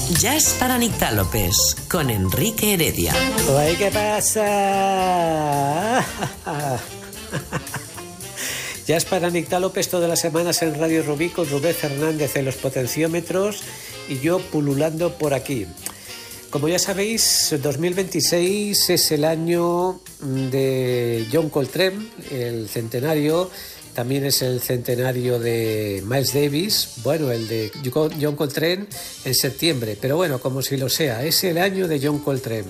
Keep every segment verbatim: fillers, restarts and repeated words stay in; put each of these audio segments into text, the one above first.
Jazz para Nyctálopes con Enrique Heredia. Oye, ¿qué pasa? Jazz para Nyctálopes todas las semanas en Radio Rubí con Rubén Fernández en los potenciómetros y yo pululando por aquí. Como ya sabéis, dos mil veintiséis es el año de John Coltrane, el centenario. También es el centenario de Miles Davis, bueno, el de John Coltrane en septiembre, pero bueno, como si lo sea, es el año de John Coltrane.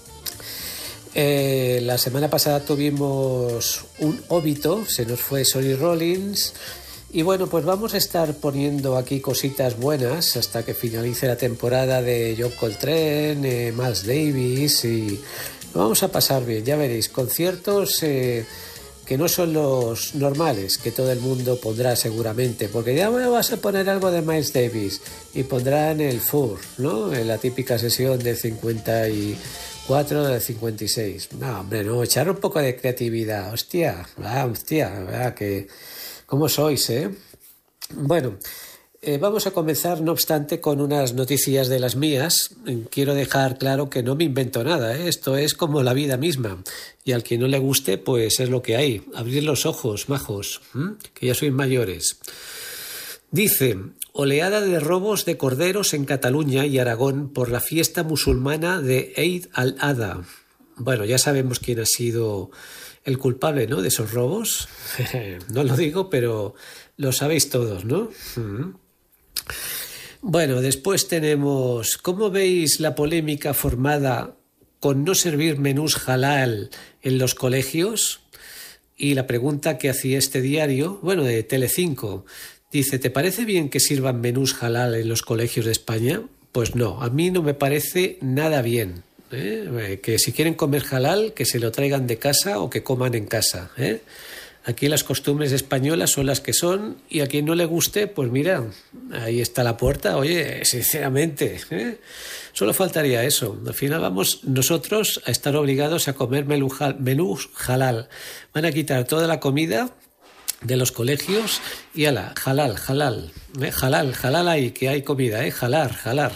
Eh, la semana pasada tuvimos un óbito, se nos fue Sonny Rollins, y bueno, pues vamos a estar poniendo aquí cositas buenas hasta que finalice la temporada de John Coltrane, eh, Miles Davis, y lo vamos a pasar bien, ya veréis, conciertos... Eh, que no son los normales que todo el mundo pondrá seguramente, porque ya me vas a poner algo de Miles Davis y pondrán el Fur, ¿no? En la típica sesión del cincuenta y cuatro, del cincuenta y seis. No, hombre, no, echar un poco de creatividad, hostia, ah, hostia, ¿verdad? Que, ¿cómo sois, eh? Bueno, eh, vamos a comenzar, no obstante, con unas noticias de las mías. Quiero dejar claro que no me invento nada, ¿eh? Esto es como la vida misma. Y al que no le guste, pues es lo que hay. Abrir los ojos, majos, ¿m? Que ya sois mayores. Dice, oleada de robos de corderos en Cataluña y Aragón por la fiesta musulmana de Eid al-Adha. Bueno, ya sabemos quién ha sido el culpable, ¿no?, de esos robos. No lo digo, pero lo sabéis todos, ¿no? ¿Mm? Bueno, después tenemos, ¿cómo veis la polémica formada con no servir menús halal en los colegios? Y la pregunta que hacía este diario, bueno, de Telecinco, dice, ¿te parece bien que sirvan menús halal en los colegios de España? Pues no, a mí no me parece nada bien, ¿eh? Que si quieren comer halal, que se lo traigan de casa o que coman en casa, ¿eh? Aquí las costumbres españolas son las que son y a quien no le guste, pues mira, ahí está la puerta. Oye, sinceramente, ¿eh? Solo faltaría eso. Al final vamos nosotros a estar obligados a comer menús halal. Van a quitar toda la comida de los colegios y ala, halal, halal, ¿eh? halal, halal ahí, que hay comida, ¿eh? Jalar, jalar.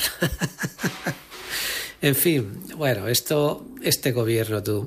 En fin, bueno, esto, este gobierno, tú.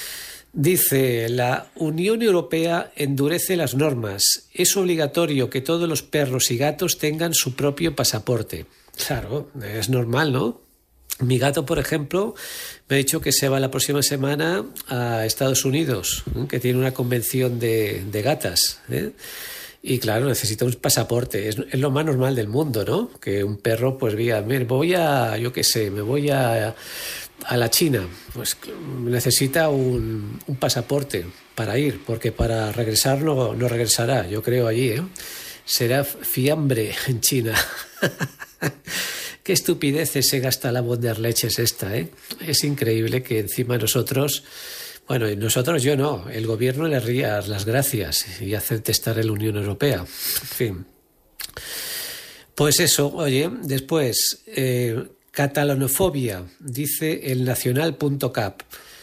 Dice, la Unión Europea endurece las normas. Es obligatorio que todos los perros y gatos tengan su propio pasaporte. Claro, es normal, ¿no? Mi gato, por ejemplo, me ha dicho que se va la próxima semana a Estados Unidos, ¿eh? Que tiene una convención de, de gatas, ¿eh? Y claro, necesita un pasaporte. Es, es lo más normal del mundo, ¿no? Que un perro, pues, diga, me voy a, yo qué sé, me voy a... a la China, pues necesita un, un pasaporte para ir, porque para regresar no, no regresará, yo creo, allí, ¿eh? Será fiambre en China. Qué estupideces se gasta la Wunderleches esta, ¿eh? Es increíble que encima nosotros, bueno, nosotros yo no, el gobierno le ría las gracias y hace testar en la Unión Europea. En fin. Pues eso, oye, después... Eh, catalanofobia, dice el nacional punto cap.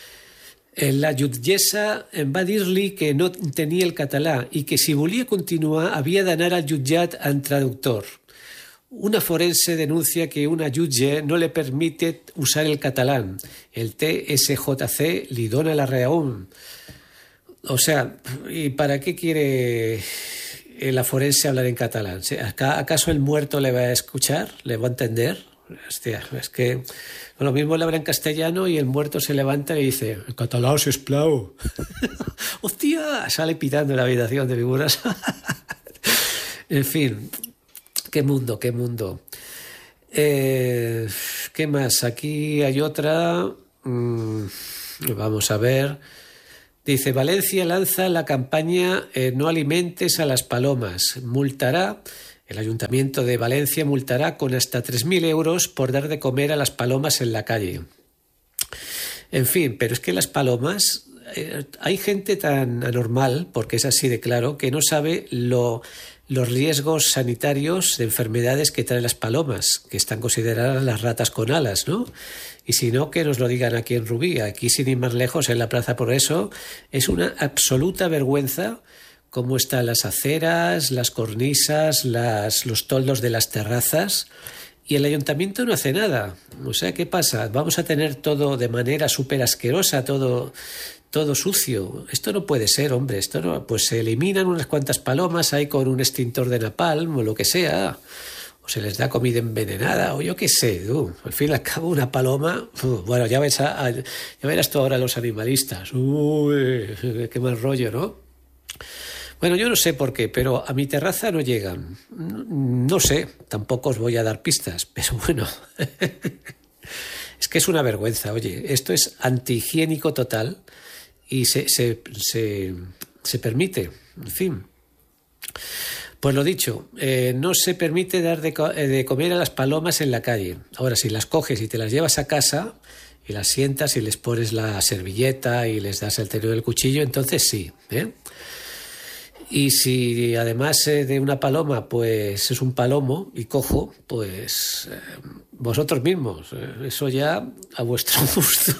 La jutgessa va dir-li que no tenia el català i que si volia continuar havia d'anar al jutjat en traductor. Una forense denuncia que una jutge no le permite usar el catalán. El T S J C li dona la raó. O sea, ¿y para qué quiere la forense hablar en catalán? ¿Acaso el muerto le va a escuchar? ¿Le va a entender? Hostia, es que lo mismo le habla en castellano y el muerto se levanta y dice, en catalán, sisplau. Hostia, sale pitando en la habitación de figuras. En fin, qué mundo, qué mundo. Eh, ¿Qué más? Aquí hay otra. Mm, vamos a ver. Dice, Valencia lanza la campaña eh, No alimentes a las palomas. Multará. El Ayuntamiento de Valencia multará con hasta tres mil euros por dar de comer a las palomas en la calle. En fin, pero es que las palomas... Eh, hay gente tan anormal, porque es así de claro, que no sabe lo, los riesgos sanitarios de enfermedades que traen las palomas, que están consideradas las ratas con alas, ¿no? Y si no, que nos lo digan aquí en Rubí. Aquí, sin ir más lejos, en la Plaza Progreso, es una absoluta vergüenza cómo están las aceras, las cornisas, las, los toldos de las terrazas y el ayuntamiento no hace nada. O sea, ¿qué pasa? Vamos a tener todo de manera súper asquerosa, todo, todo sucio. Esto no puede ser, hombre. Esto no, pues se eliminan unas cuantas palomas ahí con un extintor de napalm o lo que sea. O se les da comida envenenada, o yo qué sé. Uh, al fin y al cabo, una paloma... Uh, bueno, ya, ves a, a, ya verás tú ahora los animalistas. Uy, qué mal rollo, ¿no? Bueno, yo no sé por qué, pero a mi terraza no llegan. No sé, tampoco os voy a dar pistas, pero bueno. Es que es una vergüenza, oye. Esto es antihigiénico total y se, se, se, se permite, en fin. Pues lo dicho, eh, no se permite dar de, co- de comer a las palomas en la calle. Ahora, si las coges y te las llevas a casa y las sientas y les pones la servilleta y les das el tenedor del cuchillo, entonces sí, ¿eh? Y si además eh, de una paloma pues es un palomo y cojo, pues eh, vosotros mismos, eh, eso ya a vuestro gusto.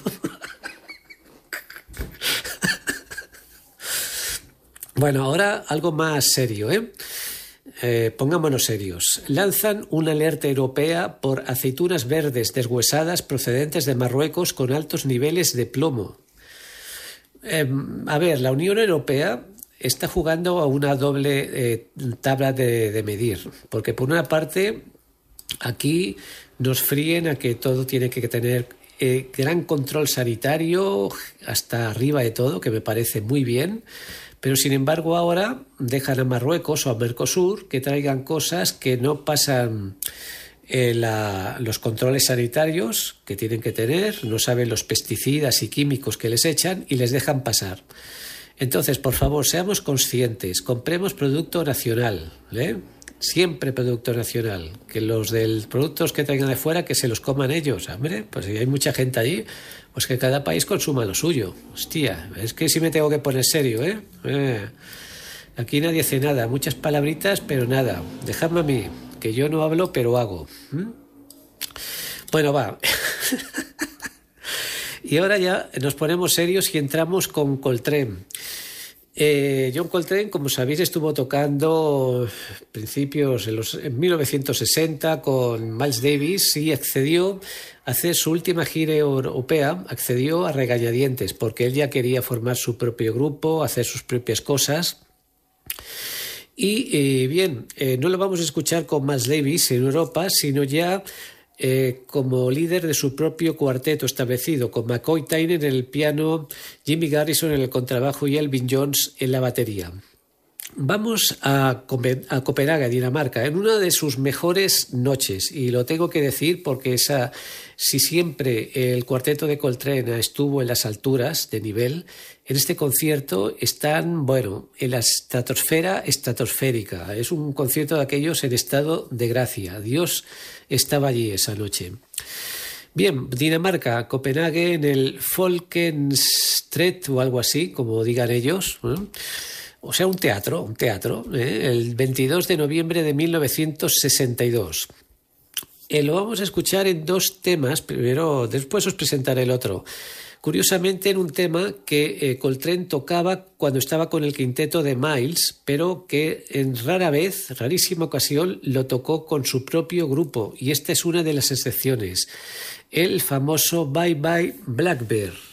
Bueno, ahora algo más serio, ¿eh? Eh, pongámonos serios. Lanzan una alerta europea por aceitunas verdes deshuesadas procedentes de Marruecos con altos niveles de plomo. Eh, a ver, la Unión Europea está jugando a una doble eh, tabla de, de medir, porque por una parte aquí nos fríen a que todo tiene que tener eh, gran control sanitario hasta arriba de todo, que me parece muy bien. Pero, sin embargo, ahora dejan a Marruecos o a Mercosur que traigan cosas que no pasan eh, la, los controles sanitarios que tienen que tener, no saben los pesticidas y químicos que les echan y les dejan pasar. Entonces, por favor, seamos conscientes, compremos producto nacional, ¿eh? Siempre producto nacional, que los del productos que traigan de fuera que se los coman ellos, hombre, pues si hay mucha gente allí, pues que cada país consuma lo suyo. Hostia, es que sí me tengo que poner serio, ¿eh? eh aquí nadie hace nada, muchas palabritas, pero nada, dejadme a mí, que yo no hablo, pero hago. ¿Mm? Bueno, va. Y ahora ya nos ponemos serios y entramos con Coltrane. Eh, John Coltrane, como sabéis, estuvo tocando principios en, los, en mil novecientos sesenta con Miles Davis y accedió a hacer su última gira europea, accedió a regañadientes porque él ya quería formar su propio grupo, hacer sus propias cosas. Y eh, bien, eh, no lo vamos a escuchar con Miles Davis en Europa, sino ya Eh, como líder de su propio cuarteto establecido, con McCoy Tyner en el piano, Jimmy Garrison en el contrabajo y Elvin Jones en la batería. Vamos a, a Copenhague, Dinamarca, en una de sus mejores noches, y lo tengo que decir porque esa, si siempre el cuarteto de Coltrane estuvo en las alturas de nivel, en este concierto están, bueno, en la estratosfera estratosférica. Es un concierto de aquellos en estado de gracia. Dios estaba allí esa noche. Bien, Dinamarca, Copenhague, en el Folkestret o algo así, como digan ellos, ¿eh? O sea, un teatro, un teatro, ¿eh? El veintidós de noviembre de mil novecientos sesenta y dos. Eh, lo vamos a escuchar en dos temas, primero, después os presentaré el otro. Curiosamente, en un tema que eh, Coltrane tocaba cuando estaba con el quinteto de Miles, pero que en rara vez, rarísima ocasión, lo tocó con su propio grupo, y esta es una de las excepciones, el famoso Bye Bye Blackbird.